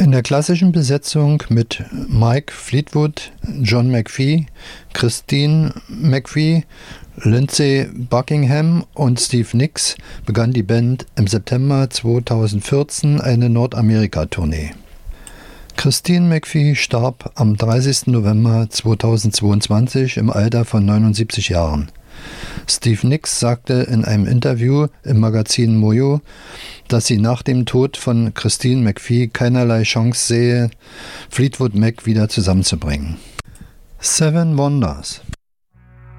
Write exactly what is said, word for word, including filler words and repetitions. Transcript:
In der klassischen Besetzung mit Mike Fleetwood, John McVie, Christine McVie, Lindsey Buckingham und Steve Nicks begann die Band im September zweitausendvierzehn eine Nordamerika-Tournee. Christine McVie starb am dreißigsten November zweitausendzweiundzwanzig im Alter von neunundsiebzig Jahren. Steve Nicks sagte in einem Interview im Magazin Mojo, dass sie nach dem Tod von Christine McVie keinerlei Chance sehe, Fleetwood Mac wieder zusammenzubringen. Seven Wonders.